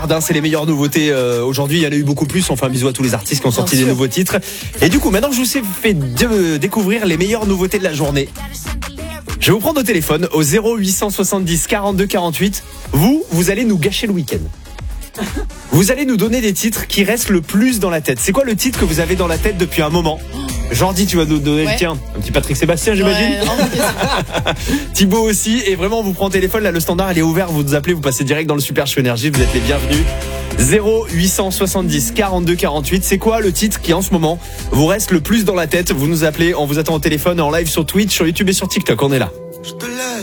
C'est les meilleures nouveautés aujourd'hui, il y en a eu beaucoup plus. On fait un bisou à tous les artistes qui ont sorti des nouveaux titres. Et du coup, maintenant que je vous ai fait découvrir les meilleures nouveautés de la journée, je vais vous prendre au téléphone au 0870 42 48. Vous allez nous gâcher le week-end. Vous allez nous donner des titres qui restent le plus dans la tête. C'est quoi le titre que vous avez dans la tête depuis un moment? Jordi, tu vas nous donner le tien. Un petit Patrick Sébastien, j'imagine. Thibaut aussi. Et vraiment, on vous prend au téléphone. Là, le standard, il est ouvert. Vous nous appelez, vous passez direct dans le Super Show Énergie. Vous êtes les bienvenus. 0870 42 48. C'est quoi le titre qui, en ce moment, vous reste le plus dans la tête? Vous nous appelez. On vous attend au téléphone, en live sur Twitch, sur YouTube et sur TikTok. On est là.